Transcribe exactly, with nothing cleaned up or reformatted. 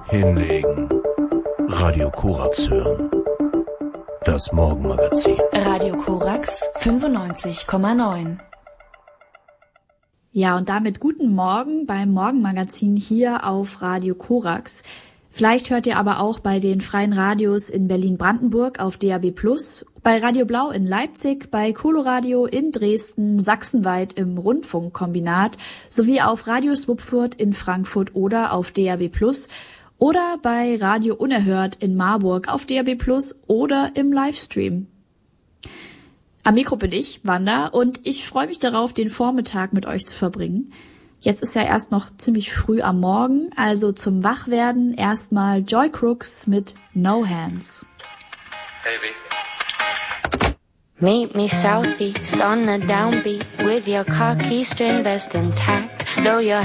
Hinlegen. Radio Korax hören. Das Morgenmagazin. Radio Korax fünfundneunzig Komma neun. Ja, und damit guten Morgen beim Morgenmagazin hier auf Radio Korax. Vielleicht hört ihr aber auch bei den freien Radios in Berlin-Brandenburg auf D A B plus, bei Radio Blau in Leipzig, bei Coloradio in Dresden, sachsenweit im Rundfunkkombinat sowie auf Radio Swupfurt in Frankfurt oder auf D A B plus oder bei Radio Unerhört in Marburg auf D A B plus oder im Livestream. Am Mikro bin ich, Wanda, und ich freue mich darauf, den Vormittag mit euch zu verbringen. Jetzt ist ja erst noch ziemlich früh am Morgen, also zum Wachwerden erstmal Joy Crooks mit No Hands. Baby. Meet me southeast on the downbeat with your car keys to invest intact, though your